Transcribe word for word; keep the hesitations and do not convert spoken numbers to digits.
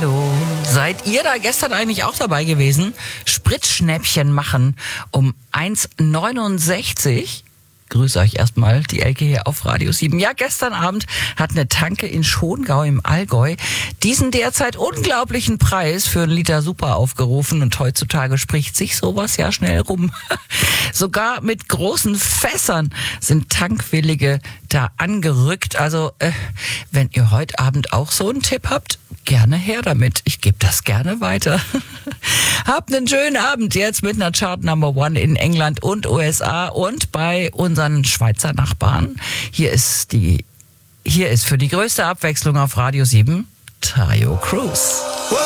Hallo. Seid ihr da gestern eigentlich auch dabei gewesen? Spritschnäppchen machen um eins neunundsechzig. Grüße euch erstmal, die Elke hier auf Radio sieben. Ja, gestern Abend hat eine Tanke in Schongau im Allgäu diesen derzeit unglaublichen Preis für einen Liter Super aufgerufen und heutzutage spricht sich sowas ja schnell rum. Sogar mit großen Fässern sind Tankwillige da angerückt. Also, äh, wenn ihr heute Abend auch so einen Tipp habt, gerne her damit. Ich gebe das gerne weiter. Habt einen schönen Abend jetzt mit einer Chart Number One in England und U S A und bei unseren Schweizer Nachbarn. Hier ist die, hier ist für die größte Abwechslung auf Radio sieben Tayo Cruz.